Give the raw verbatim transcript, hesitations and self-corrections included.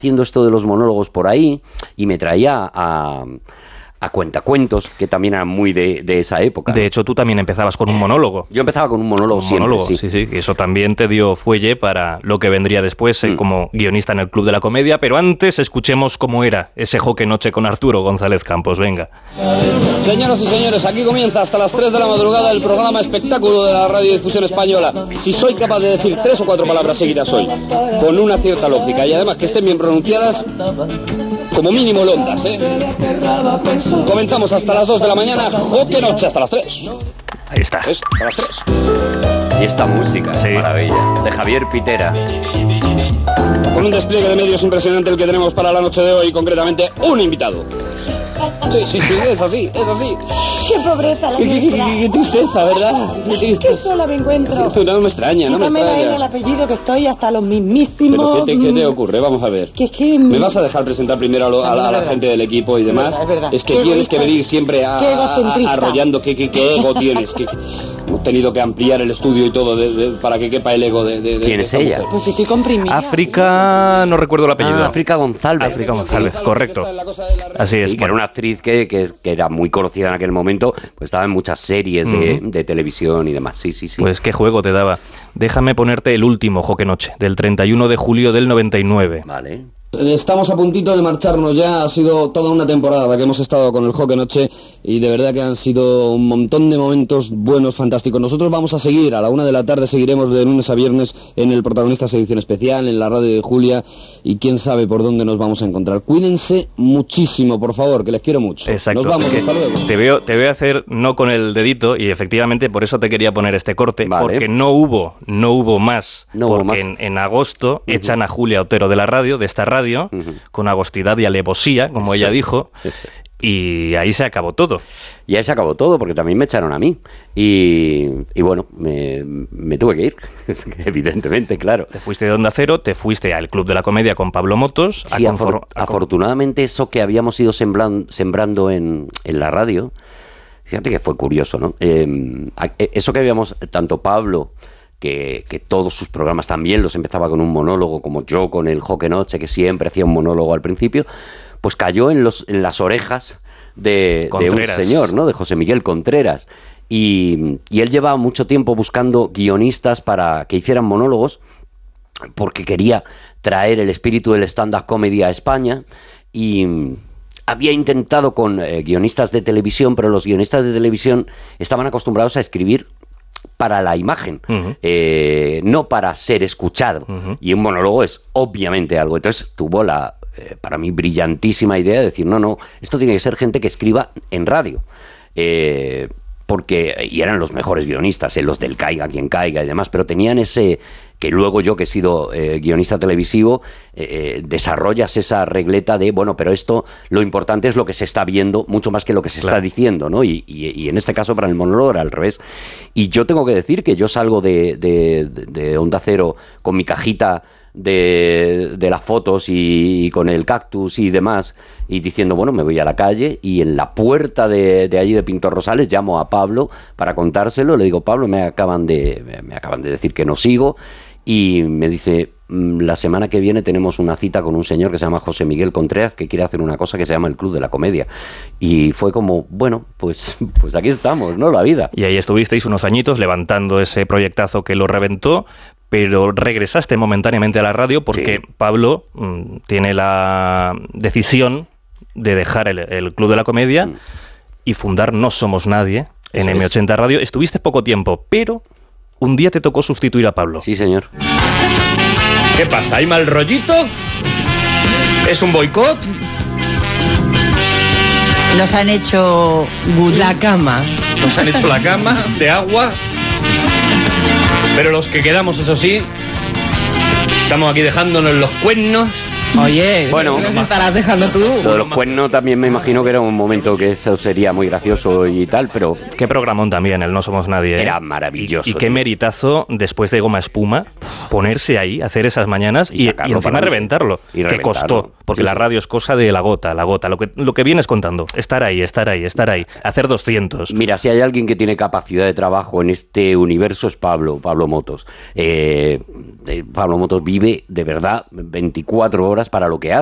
haciendo esto de los monólogos por ahí y me traía a... a cuentacuentos, que también eran muy de, de esa época. De hecho, tú también empezabas con un monólogo. Yo empezaba con un monólogo un siempre, monólogo, sí. sí, sí. Y eso también te dio fuelle para lo que vendría después eh, mm. como guionista en el Club de la Comedia. Pero antes, escuchemos cómo era ese Joque Noche con Arturo González Campos. Venga. Señoras y señores, aquí comienza hasta las tres de la madrugada el programa espectáculo de la radiodifusión española. Si soy capaz de decir tres o cuatro palabras seguidas hoy, con una cierta lógica, y además que estén bien pronunciadas, como mínimo londas, ¿eh? Comenzamos hasta las dos de la mañana, Joque Noche hasta las tres. Ahí está. ¿Ves? Hasta las tres. Y esta música, sí. Maravilla, de Javier Pitera. Con un despliegue de medios impresionante el que tenemos para la noche de hoy, concretamente un invitado. Sí, sí, sí, es así, es así. Qué pobreza la qué, qué, qué, qué tristeza, ¿verdad? Qué tristeza. Qué sola me encuentro. Sí, no me extraña, no me extraña. Dígame el apellido que estoy hasta los mismísimos... Pero fíjate, ¿qué te ocurre? Vamos a ver. Que es que... ¿Me vas a dejar presentar primero a, lo, a, la, a la gente del equipo y demás? Es verdad, es que tienes egoísta. que venir siempre a, a, a, arrollando qué, qué, qué ego tienes. Que, hemos tenido que ampliar el estudio y todo de, de, para que quepa el ego de... de, de ¿Quién de es ella? mujer. Pues estoy comprimida. África... no recuerdo el apellido. Ah, África González. África González, correcto. Así es. Sí, que era una actriz que, que, que era muy conocida en aquel momento, pues estaba en muchas series de, uh-huh. de televisión y demás. Sí, sí, sí. Pues qué juego te daba. Déjame ponerte el último Joque Noche, del treinta y uno de julio del noventa y nueve. Vale. Estamos a puntito de marcharnos ya, ha sido toda una temporada que hemos estado con el Joque Noche y de verdad que han sido un montón de momentos buenos, fantásticos. Nosotros vamos a seguir, a la una de la tarde seguiremos de lunes a viernes en el Protagonistas Edición Especial, en la radio de Julia y quién sabe por dónde nos vamos a encontrar. Cuídense muchísimo, por favor, que les quiero mucho. Exacto. Nos vamos, es que hasta luego. Te veo, te veo hacer no con el dedito y efectivamente por eso te quería poner este corte, vale. Porque no hubo, no hubo más, no porque hubo más. En, en agosto uh-huh. echan a Julia Otero de la radio, de esta radio, uh-huh. con agostidad y alevosía, como eso ella dijo, y ahí se acabó todo. Y ahí se acabó todo, porque también me echaron a mí. Y, y bueno, me, me tuve que ir, evidentemente, claro. Te fuiste de Onda Cero, te fuiste al Club de la Comedia con Pablo Motos. Sí, a afor- a afortunadamente eso que habíamos ido semblan- sembrando en, en la radio, fíjate que fue curioso, ¿no? Eh, eso que habíamos, tanto Pablo... Que, que todos sus programas también los empezaba con un monólogo, como yo con el Joque Noche, que siempre hacía un monólogo al principio, pues cayó en, los, en las orejas de, de un señor, ¿no? De José Miguel Contreras. Y, y él llevaba mucho tiempo buscando guionistas para que hicieran monólogos, porque quería traer el espíritu del stand-up comedy a España, y... había intentado con eh, guionistas de televisión, pero los guionistas de televisión estaban acostumbrados a escribir para la imagen, uh-huh. eh, no para ser escuchado. Uh-huh. Y un monólogo es obviamente algo. Entonces tuvo la, eh, para mí, brillantísima idea de decir, no, no, esto tiene que ser gente que escriba en radio. Eh, porque, y eran los mejores guionistas, eh, los del Caiga quien caiga y demás, pero tenían ese... que luego yo, que he sido eh, guionista televisivo, eh, eh, desarrollas esa regleta de, bueno, pero esto, lo importante es lo que se está viendo, mucho más que lo que se claro. está diciendo, ¿no? Y, y, y en este caso, para el monólogo era al revés. Y yo tengo que decir que yo salgo de, de, de Onda Cero con mi cajita de, de las fotos y, y con el cactus y demás, y diciendo, bueno, me voy a la calle, y en la puerta de, de allí de Pintor Rosales llamo a Pablo para contárselo, le digo, Pablo, me acaban de, me acaban de decir que no sigo. Y me dice, la semana que viene tenemos una cita con un señor que se llama José Miguel Contreras, que quiere hacer una cosa que se llama el Club de la Comedia. Y fue como, bueno, pues, pues aquí estamos, ¿no? La vida. Y ahí estuvisteis unos añitos levantando ese proyectazo que lo reventó, pero regresaste momentáneamente a la radio porque sí. Pablo mmm, tiene la decisión de dejar el, el Club de la Comedia mm. y fundar No Somos Nadie en Eso eme ochenta es. Radio. Estuviste poco tiempo, pero... un día te tocó sustituir a Pablo. Sí, señor. ¿Qué pasa? ¿Hay mal rollito? ¿Es un boicot? Nos han hecho la cama. Nos han hecho la cama de agua. Pero los que quedamos, eso sí, estamos aquí dejándonos los cuernos. Oye, bueno, ¿qué nos estarás dejando tú? Lo de los cuernos también me imagino que era un momento que eso sería muy gracioso y tal, pero... Qué programón también, el No Somos Nadie. ¿eh? Era maravilloso. Y, y qué meritazo, después de Goma Espuma, ponerse ahí, hacer esas mañanas y, y, y encima reventarlo. Y que costó, porque sí, la radio es cosa de la gota, la gota. Lo que, lo que vienes contando, estar ahí, estar ahí, estar ahí, hacer doscientos. Mira, si hay alguien que tiene capacidad de trabajo en este universo es Pablo, Pablo Motos. Eh, Pablo Motos vive, de verdad, veinticuatro horas para lo que